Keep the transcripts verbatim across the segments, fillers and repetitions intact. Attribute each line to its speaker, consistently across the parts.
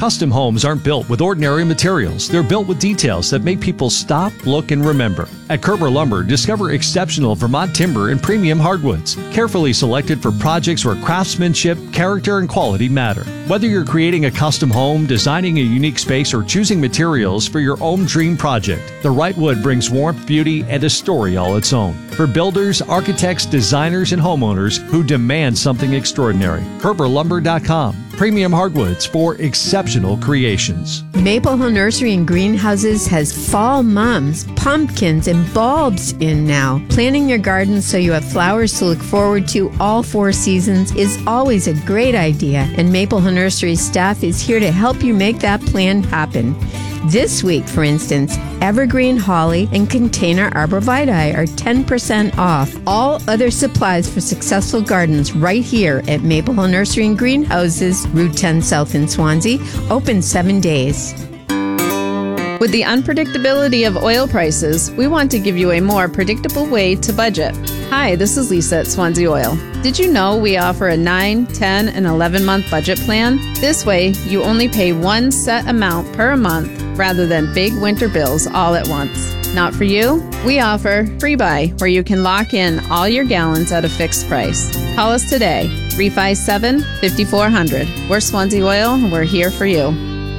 Speaker 1: Custom homes aren't built with ordinary materials. They're built with details that make people stop, look, and remember. At Kerber Lumber, discover exceptional Vermont timber and premium hardwoods, carefully selected for projects where craftsmanship, character, and quality matter. Whether you're creating a custom home, designing a unique space, or choosing materials for your own dream project, the right wood brings warmth, beauty, and a story all its own. For builders, architects, designers, and homeowners who demand something extraordinary, Kerber Lumber dot com. Premium hardwoods for exceptional creations.
Speaker 2: Maple Hill Nursery and Greenhouses has fall mums, pumpkins, and bulbs in now. Planning your garden so you have flowers to look forward to all four seasons is always a great idea, and Maple Hill Nursery staff is here to help you make that plan happen. This week, for instance, evergreen holly and container arborvitae are ten percent off. All other supplies for successful gardens right here at Maple Hill Nursery and Greenhouses, Route ten South in Swansea, open seven days.
Speaker 3: With the unpredictability of oil prices, we want to give you a more predictable way to budget. Hi, this is Lisa at Swansea Oil. Did you know we offer a nine, ten, and eleven-month budget plan? This way, you only pay one set amount per month rather than big winter bills all at once. Not for you? We offer Free Buy, where you can lock in all your gallons at a fixed price. Call us today, three five seven, five four zero zero. We're Swansea Oil, and we're here for you.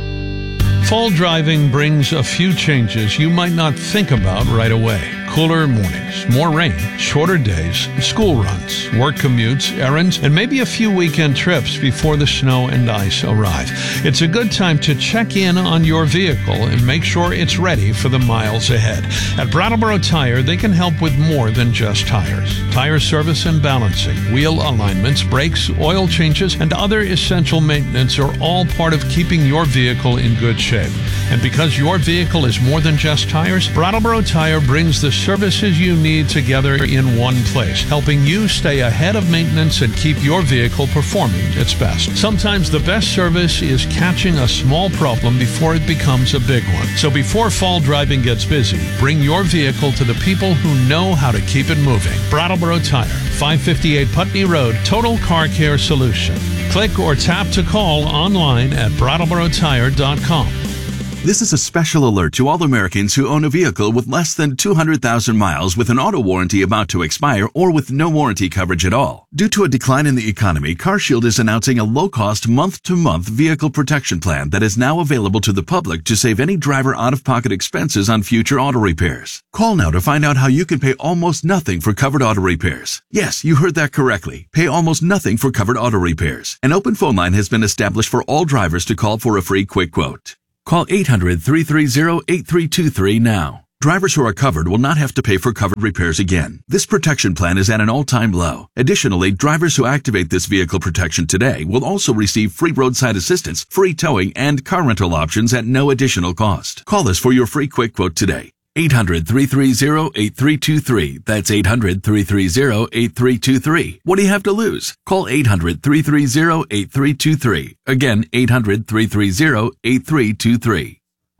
Speaker 4: Fall driving brings a few changes you might not think about right away. Cooler mornings, more rain, shorter days, school runs, work commutes, errands, and maybe a few weekend trips before the snow and ice arrive. It's a good time to check in on your vehicle and make sure it's ready for the miles ahead. At Brattleboro Tire, they can help with more than just tires. Tire service and balancing, wheel alignments, brakes, oil changes, and other essential maintenance are all part of keeping your vehicle in good shape. And because your vehicle is more than just tires, Brattleboro Tire brings the services you need together in one place, helping you stay ahead of maintenance and keep your vehicle performing its best. Sometimes the best service is catching a small problem before it becomes a big one. So before fall driving gets busy, bring your vehicle to the people who know how to keep it moving. Brattleboro Tire, five fifty-eight Putney Road, Total Car Care Solution. Click or tap to call online at brattleboro tire dot com.
Speaker 5: This is a special alert to all Americans who own a vehicle with less than two hundred thousand miles with an auto warranty about to expire or with no warranty coverage at all. Due to a decline in the economy, CarShield is announcing a low-cost month-to-month vehicle protection plan that is now available to the public to save any driver out-of-pocket expenses on future auto repairs. Call now to find out how you can pay almost nothing for covered auto repairs. Yes, you heard that correctly. Pay almost nothing for covered auto repairs. An open phone line has been established for all drivers to call for a free quick quote. Call eight hundred, three three zero, eight three two three now. Drivers who are covered will not have to pay for covered repairs again. This protection plan is at an all-time low. Additionally, drivers who activate this vehicle protection today will also receive free roadside assistance, free towing, and car rental options at no additional cost. Call us for your free quick quote today. eight hundred, three three zero, eight three two three. That's eight hundred, three three zero, eight three two three. What do you have to lose? Call eight hundred, three three zero, eight three two three. Again, eight hundred, three three zero, eight three two three.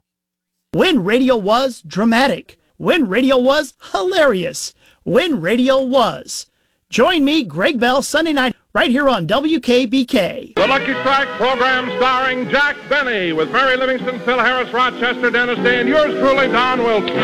Speaker 6: When radio was dramatic. When radio was hilarious. When radio was. Join me, Greg Bell, Sunday night, right here on W K B K.
Speaker 7: The Lucky Strike program starring Jack Benny with Mary Livingston, Phil Harris, Rochester, Dennis Day, and yours truly, Don Wilson.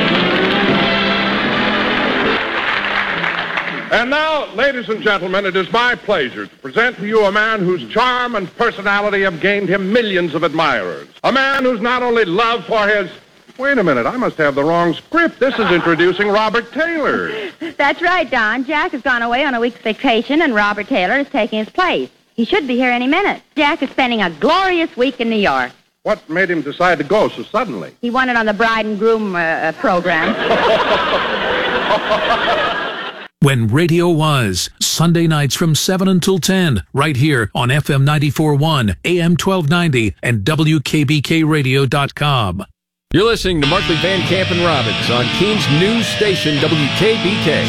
Speaker 7: And now, ladies and gentlemen, it is my pleasure to present to you a man whose charm and personality have gained him millions of admirers. A man who's not only loved for his... Wait a minute, I must have the wrong script. This is introducing Robert Taylor.
Speaker 8: That's right, Don. Jack has gone away on a week's vacation, and Robert Taylor is taking his place. He should be here any minute. Jack is spending a glorious week in New York.
Speaker 7: What made him decide to go so suddenly?
Speaker 8: He won it on the bride and groom uh, program.
Speaker 9: When radio was, Sunday nights from seven until ten, right here on F M ninety-four point one, A M twelve ninety, and W K B K radio dot com.
Speaker 10: You're listening to Markley, Van Camp, and Robbins on Keens News Station, W K B K.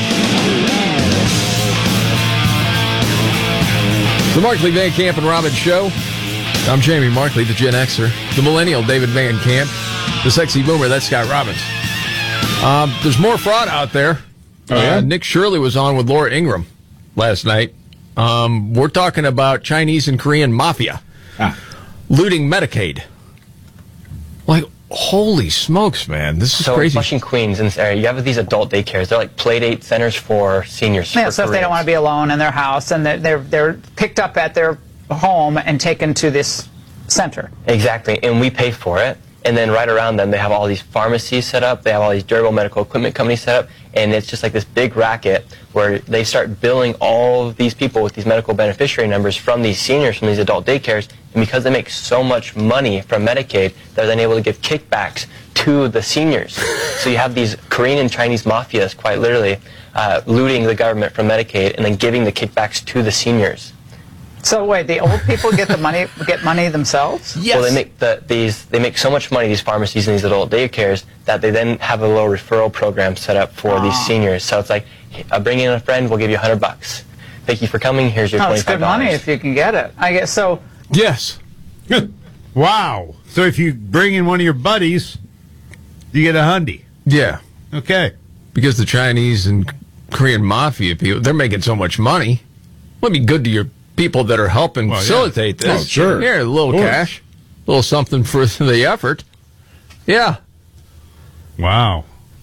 Speaker 10: The Markley, Van Camp, and Robbins Show. I'm Jamie Markley, the Gen Xer. The millennial, David Van Camp. The sexy boomer, that's Scott Robbins. Um, there's more fraud out there. Oh, yeah? uh, Nick Shirley was on with Laura Ingraham last night. Um, we're talking about Chinese and Korean mafia ah. looting Medicaid. Like, holy smokes, man. This is
Speaker 11: so
Speaker 10: crazy.
Speaker 11: So Flushing, Queens, in this area, you have these adult daycares. They're like play date centers for seniors.
Speaker 12: Yeah,
Speaker 11: for
Speaker 12: so if they don't want to be alone in their house, and they're, they're, they're picked up at their home and taken to this center.
Speaker 11: Exactly, and we pay for it. And then right around them, they have all these pharmacies set up. They have all these durable medical equipment companies set up. And it's just like this big racket where they start billing all of these people with these medical beneficiary numbers from these seniors, from these adult daycares. And because they make so much money from Medicaid, they're then able to give kickbacks to the seniors. So you have these Korean and Chinese mafias, quite literally, uh, looting the government from Medicaid and then giving the kickbacks to the seniors.
Speaker 12: So wait, the old people get the money, get money themselves?
Speaker 11: Yes. Well, they make the, these they make so much money, these pharmacies and these adult daycares, that they then have a little referral program set up for oh. these seniors. So it's like, uh, bring in a friend, we'll give you a hundred bucks. Thank you for coming. Here's your
Speaker 12: oh,
Speaker 11: twenty-five dollars.
Speaker 12: It's good money if you can get it. I guess so.
Speaker 10: Yes.
Speaker 13: Wow. So if you bring in one of your buddies, you get a hundy.
Speaker 10: Yeah.
Speaker 13: Okay.
Speaker 10: Because the Chinese and Korean mafia people, they're making so much money. Well, it'd be good to your people that are helping well, facilitate yeah. this.
Speaker 13: Oh, sure.
Speaker 10: Here, a little cash, a little something for the effort. Yeah.
Speaker 13: Wow.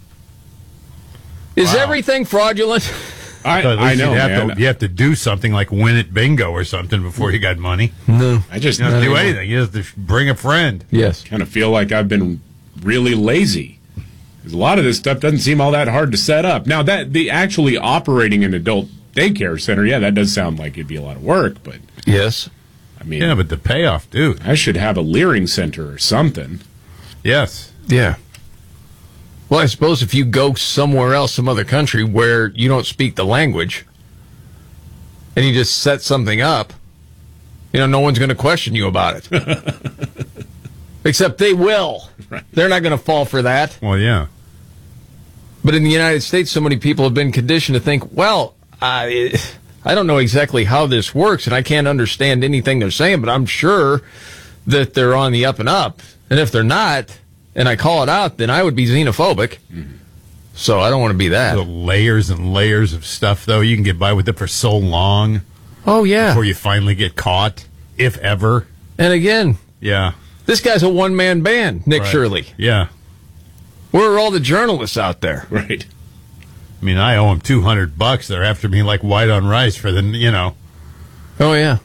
Speaker 10: Is
Speaker 13: wow.
Speaker 10: everything fraudulent?
Speaker 13: I, so I know, you have, to, you have to do something like win at bingo or something before you got money.
Speaker 10: No.
Speaker 14: I just
Speaker 13: you don't do anything. You just bring a friend.
Speaker 10: Yes.
Speaker 14: Kind of feel like I've been really lazy. Because a lot of this stuff doesn't seem all that hard to set up. Now, that the actually operating an adult daycare center, yeah, that does sound like it'd be a lot of work, but
Speaker 10: yes,
Speaker 14: I mean,
Speaker 13: yeah, but the payoff, dude,
Speaker 14: I should have a Leering Center or something.
Speaker 13: Yes,
Speaker 10: yeah. Well, I suppose if you go somewhere else, some other country where you don't speak the language, and you just set something up, you know, no one's going to question you about it, except they will. Right. They're not going to fall for that.
Speaker 13: Well, yeah.
Speaker 10: But in the United States, so many people have been conditioned to think, well, I, I don't know exactly how this works, and I can't understand anything they're saying, but I'm sure that they're on the up and up. And if they're not, and I call it out, then I would be xenophobic. Mm-hmm. So I don't want to be that.
Speaker 13: The layers and layers of stuff, though. You can get by with it for so long.
Speaker 10: Oh, yeah.
Speaker 13: Before you finally get caught, if ever.
Speaker 10: And again,
Speaker 13: yeah,
Speaker 10: this guy's a one-man band, Nick
Speaker 13: right.
Speaker 10: Shirley.
Speaker 13: Yeah.
Speaker 10: Where are all the journalists out there?
Speaker 14: Right.
Speaker 13: I mean, I owe them two hundred bucks. They're after me like white on rice for the, you know.
Speaker 10: Oh, yeah.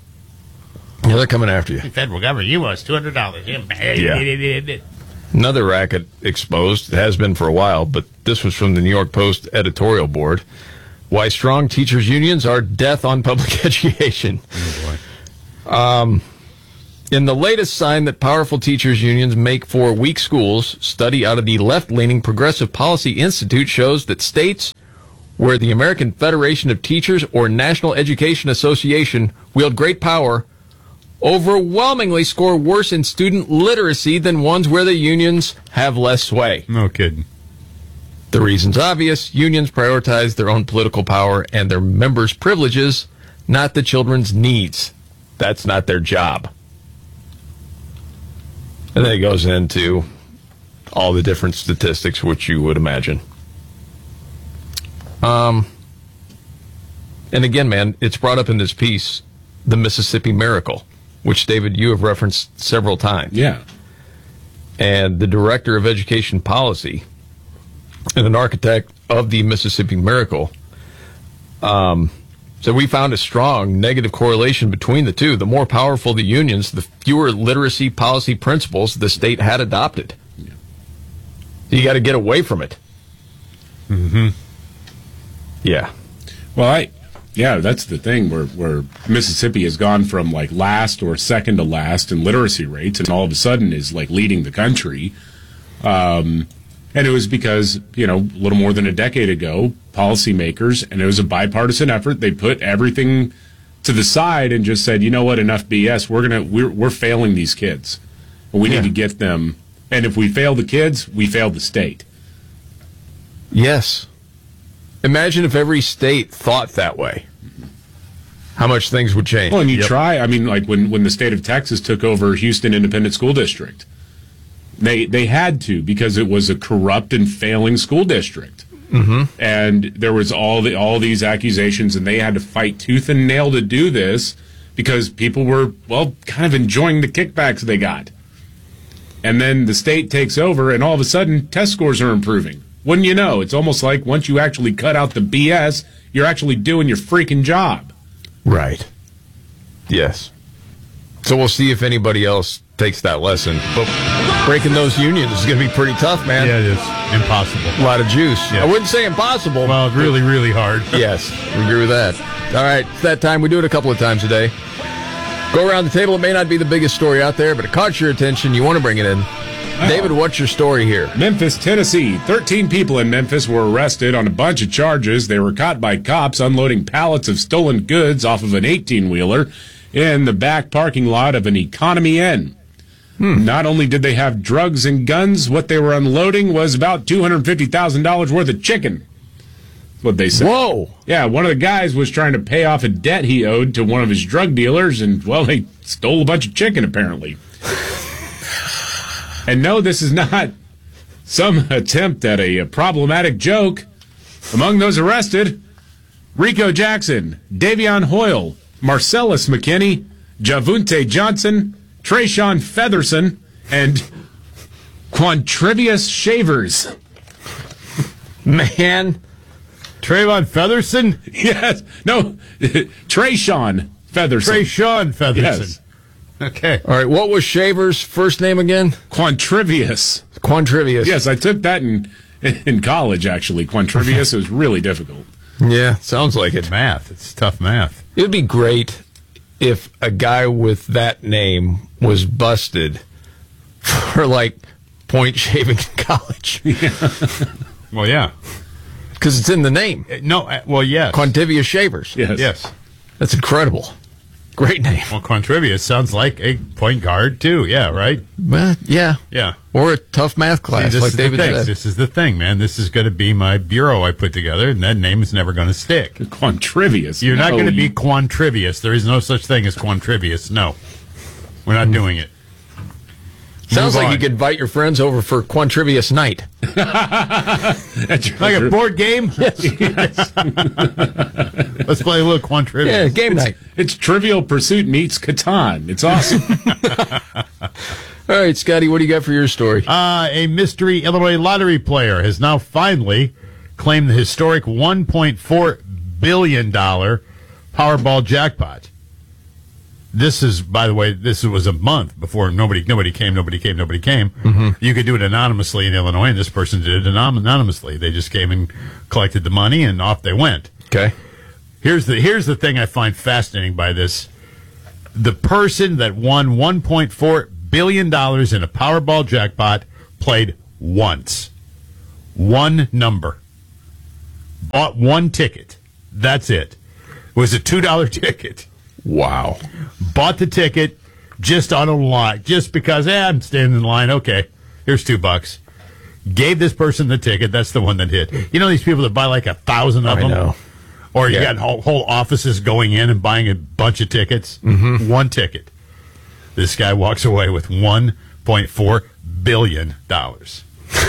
Speaker 10: Yeah, they're coming after you.
Speaker 13: Federal government, you owe us two hundred dollars.
Speaker 10: Yeah. Another racket exposed. It has been for a while, but this was from the New York Post editorial board. Why strong teachers' unions are death on public education.
Speaker 13: Oh, boy.
Speaker 10: Um... In the latest sign that powerful teachers' unions make for weak schools, study out of the left-leaning Progressive Policy Institute shows that states where the American Federation of Teachers or National Education Association wield great power overwhelmingly score worse in student literacy than ones where the unions have less sway.
Speaker 13: No kidding.
Speaker 10: The reason's obvious. Unions prioritize their own political power and their members' privileges, not the children's needs. That's not their job. And then it goes into all the different statistics, which you would imagine. Um, and again, man, it's brought up in this piece, the Mississippi Miracle, which, David, you have referenced several times.
Speaker 14: Yeah.
Speaker 10: And the director of education policy and an architect of the Mississippi Miracle um, so we found a strong negative correlation between the two. The more powerful the unions, the fewer literacy policy principles the state had adopted. Yeah. You got to get away from it.
Speaker 13: Mm-hmm.
Speaker 10: Yeah.
Speaker 14: Well, I, yeah, that's the thing where, where Mississippi has gone from like last or second to last in literacy rates and all of a sudden is like leading the country. Um, And it was because, you know, a little more than a decade ago, policymakers, and it was a bipartisan effort, they put everything to the side and just said, you know what, enough B S. We're gonna we're we're failing these kids. We yeah. need to get them. And if we fail the kids, we fail the state.
Speaker 10: Yes. Imagine if every state thought that way. How much things would change.
Speaker 14: Well, and you
Speaker 10: yep.
Speaker 14: try, I mean, like when, when the state of Texas took over Houston Independent School District. They they had to because it was a corrupt and failing school district,
Speaker 10: mm-hmm.
Speaker 14: and there was all the all these accusations, and they had to fight tooth and nail to do this because people were well kind of enjoying the kickbacks they got. And then the state takes over, and all of a sudden, test scores are improving. Wouldn't you know? It's almost like once you actually cut out the B S, you're actually doing your freaking job.
Speaker 10: Right. Yes. So we'll see if anybody else takes that lesson. But breaking those unions is going to be pretty tough, man.
Speaker 13: Yeah, it is. Impossible.
Speaker 10: A lot of juice.
Speaker 13: Yes.
Speaker 10: I wouldn't say impossible.
Speaker 13: Well, it's really, really hard.
Speaker 10: Yes, we agree with that. All right, it's that time. We do it a couple of times a day. Go around the table. It may not be the biggest story out there, but it caught your attention. You want to bring it in. Oh. David, what's your story here?
Speaker 14: Memphis, Tennessee. thirteen people in Memphis were arrested on a bunch of charges. They were caught by cops unloading pallets of stolen goods off of an eighteen-wheeler in the back parking lot of an Economy Inn. Hmm. Not only did they have drugs and guns, what they were unloading was about two hundred fifty thousand dollars worth of chicken. That's what they said.
Speaker 10: Whoa!
Speaker 14: Yeah, one of the guys was trying to pay off a debt he owed to one of his drug dealers, and, well, they stole a bunch of chicken, apparently. And no, this is not some attempt at a, a problematic joke. Among those arrested, Rico Jackson, Davion Hoyle, Marcellus McKinney, Javunte Johnson, Trayshawn Featherson, and Quantrivius Shavers.
Speaker 10: Man.
Speaker 13: Trayvon Featherson?
Speaker 14: Yes. No, Trayshawn Featherson.
Speaker 13: Trayshawn Featherson.
Speaker 14: Yes.
Speaker 13: Okay.
Speaker 10: All right, what was Shaver's first name again?
Speaker 14: Quantrivius.
Speaker 10: Quantrivius.
Speaker 14: Yes, I took that in in college, actually. Quantrivius. It was really difficult.
Speaker 10: Yeah, sounds like it.
Speaker 13: Math. It's tough math.
Speaker 10: It would be great if a guy with that name was busted for, like, point shaving in college.
Speaker 14: Yeah.
Speaker 13: Well, yeah.
Speaker 10: Because it's in the name.
Speaker 13: No, uh, well, yes.
Speaker 10: Quantrivius Shavers.
Speaker 14: Yes.
Speaker 13: Yes.
Speaker 10: That's incredible. Great name.
Speaker 13: Well, Quantrivius sounds like a point guard, too. Yeah, right?
Speaker 10: Well, yeah.
Speaker 13: Yeah.
Speaker 10: Or a tough math class,
Speaker 13: See,
Speaker 10: like David
Speaker 13: said.
Speaker 10: said.
Speaker 13: This is the thing, man. This is going to be my bureau I put together, and that name is never going to stick.
Speaker 14: Quantrivius.
Speaker 13: You're
Speaker 14: no,
Speaker 13: not going to
Speaker 14: you...
Speaker 13: be Quantrivius. There is no such thing as Quantrivius. No. We're not mm. doing it.
Speaker 10: Sounds
Speaker 13: Move
Speaker 10: like
Speaker 13: on.
Speaker 10: you could invite your friends over for Quantrivius night.
Speaker 14: That's
Speaker 13: like a board game?
Speaker 10: Yes.
Speaker 13: Yes. Let's play a little Quantrivius.
Speaker 10: Yeah, game
Speaker 14: it's,
Speaker 10: night.
Speaker 14: It's Trivial Pursuit meets Catan. It's awesome.
Speaker 10: All right, Scotty, what do you got for your story?
Speaker 13: Uh, a mystery Illinois lottery player has now finally claimed the historic one point four billion dollars Powerball jackpot. This is, by the way, this was a month before nobody nobody came, nobody came, nobody came. Mm-hmm. You could do it anonymously in Illinois, and this person did it anonymously. They just came and collected the money, and off they went.
Speaker 10: Okay.
Speaker 13: Here's the here's the thing I find fascinating by this. The person that won one point four billion dollars in a Powerball jackpot played once. One number. Bought one ticket. That's it. It was a two dollar ticket.
Speaker 10: Wow.
Speaker 13: Bought the ticket just on a line, just because, eh, I'm standing in line. Okay, here's two bucks. Gave this person the ticket. That's the one that hit. You know these people that buy like a thousand of
Speaker 10: I
Speaker 13: them?
Speaker 10: know.
Speaker 13: Or you
Speaker 10: Yeah.
Speaker 13: got whole, whole offices going in and buying a bunch of tickets?
Speaker 10: Mm-hmm.
Speaker 13: One ticket. This guy walks away with one point four billion dollars.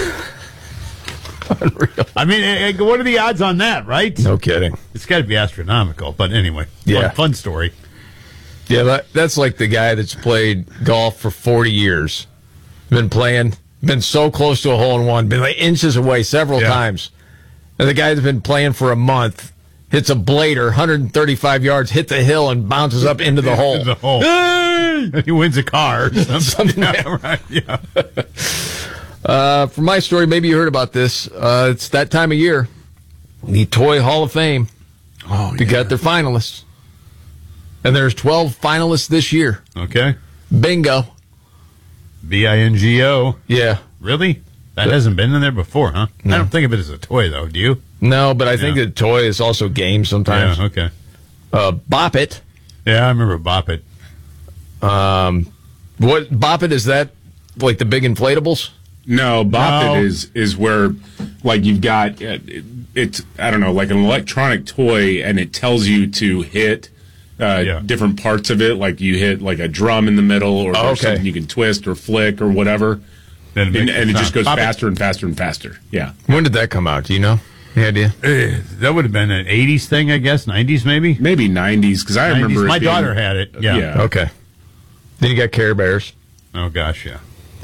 Speaker 10: Unreal.
Speaker 13: I mean, eh, eh, what are the odds on that, right?
Speaker 10: No kidding.
Speaker 13: It's got to be astronomical. But anyway,
Speaker 10: Yeah.
Speaker 13: fun, fun story.
Speaker 10: Yeah, that, that's like the guy that's played golf for forty years. Been playing, been so close to a hole-in-one, been like inches away several
Speaker 13: Yeah.
Speaker 10: times. And the guy that's been playing for a month hits a blader, one hundred thirty-five yards, hits the hill, and bounces up into the hole.
Speaker 13: The hole.
Speaker 10: Hey!
Speaker 13: He wins a car.
Speaker 10: Something like
Speaker 13: yeah, right. Yeah.
Speaker 10: Uh, for my story, maybe you heard about this. Uh, it's that time of year. The Toy Hall of Fame.
Speaker 13: Oh,
Speaker 10: They
Speaker 13: yeah.
Speaker 10: got their finalists. And there's twelve finalists this year.
Speaker 13: Okay.
Speaker 10: Bingo.
Speaker 13: B I N G O.
Speaker 10: Yeah.
Speaker 13: Really? That hasn't been in there before, huh?
Speaker 10: No.
Speaker 13: I don't think of it as a toy, though. Do you?
Speaker 10: No, but I think
Speaker 13: Yeah.
Speaker 10: that toy is also games sometimes.
Speaker 13: Yeah, okay.
Speaker 10: Uh, Bop It.
Speaker 13: Yeah, I remember Bop It.
Speaker 10: Um, what Bop It is that? Like the big inflatables?
Speaker 14: No, Bop
Speaker 13: No.
Speaker 14: It is is where, like, you've got uh, it, it's I don't know, like an electronic toy, and it tells you to hit uh,
Speaker 13: Yeah.
Speaker 14: different parts of it. Like you hit like a drum in the middle, or,
Speaker 10: Oh,
Speaker 14: or
Speaker 10: okay.
Speaker 14: something you can twist or flick or whatever,
Speaker 13: Then
Speaker 14: and,
Speaker 13: makes
Speaker 14: and it
Speaker 13: the
Speaker 14: just
Speaker 13: sound.
Speaker 14: goes
Speaker 13: Bop It.
Speaker 14: faster and faster and faster. Yeah.
Speaker 10: When did that come out? Do you know? Any idea?
Speaker 13: Eh, that would have been an eighties thing, I guess. nineties, maybe?
Speaker 14: Maybe nineties, because I remember
Speaker 13: nineties.
Speaker 14: it
Speaker 13: My
Speaker 14: being-
Speaker 13: daughter had it. Yeah.
Speaker 14: Yeah.
Speaker 10: Okay. Then you got Care Bears.
Speaker 13: Oh, gosh, yeah.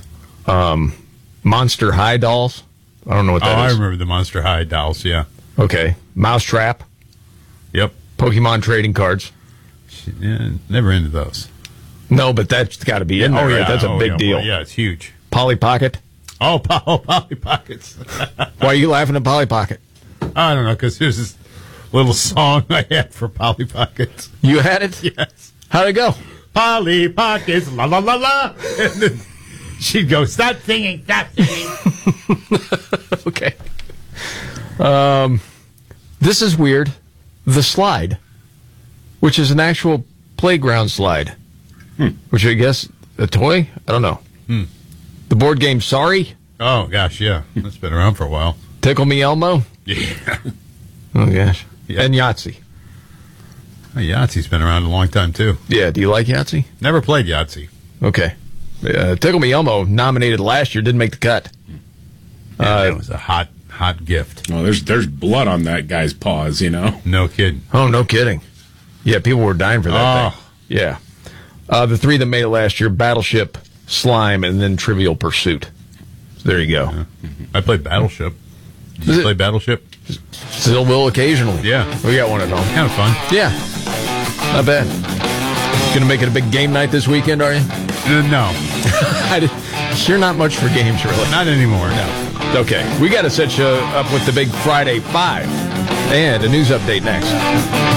Speaker 10: Um, Monster High dolls. I don't know what that
Speaker 13: oh,
Speaker 10: is.
Speaker 13: I remember the Monster High dolls, yeah.
Speaker 10: Okay. Mousetrap.
Speaker 13: Yep.
Speaker 10: Pokemon trading cards.
Speaker 13: Yeah, never into those.
Speaker 10: No, but that's got to be in there.
Speaker 13: Oh, yeah.
Speaker 10: Right? That's a
Speaker 13: oh,
Speaker 10: big
Speaker 13: yeah,
Speaker 10: deal.
Speaker 13: Boy, yeah, it's huge.
Speaker 10: Polly Pocket.
Speaker 13: Oh, oh Polly Pockets.
Speaker 10: Why are you laughing at Polly Pocket?
Speaker 13: I don't know, because there's this little song I had for Polly Pockets.
Speaker 10: You had it?
Speaker 13: Yes.
Speaker 10: How'd it go?
Speaker 13: Polly Pockets, la la la la. And then she'd go, stop singing, stop singing.
Speaker 10: Okay. Um, this is weird. The slide, which is an actual playground slide, hmm. which I guess a toy? I don't know.
Speaker 13: Hmm.
Speaker 10: The board game Sorry?
Speaker 13: Oh, gosh, yeah. That's been around for a while.
Speaker 10: Tickle Me Elmo?
Speaker 13: Yeah.
Speaker 10: Oh, gosh. Yeah. And Yahtzee.
Speaker 13: Oh, Yahtzee's been around a long time, too.
Speaker 10: Yeah, do you like Yahtzee?
Speaker 13: Never played Yahtzee.
Speaker 10: Okay. Uh, Tickle Me Elmo, nominated last year, didn't make the cut.
Speaker 13: Yeah,
Speaker 10: uh,
Speaker 13: that was a hot, hot gift.
Speaker 14: Well, there's there's blood on that guy's paws, you know?
Speaker 13: No kidding.
Speaker 10: Oh, no kidding. Yeah, people were dying for that
Speaker 13: oh.
Speaker 10: thing. Yeah. Uh, the three that made it last year, Battleship, Slime, and then Trivial Pursuit. So there you go.
Speaker 13: Yeah. I played Battleship. Did you play Battleship?
Speaker 10: Still will occasionally.
Speaker 13: Yeah.
Speaker 10: We got one at home.
Speaker 13: Kind of fun.
Speaker 10: Yeah. Not bad. Gonna make it a big game night this weekend, are you?
Speaker 13: Uh, no.
Speaker 10: I did, you're not much for games, really.
Speaker 13: Not anymore, no.
Speaker 10: Okay. We got to set you up with the big Friday Five and a news update next.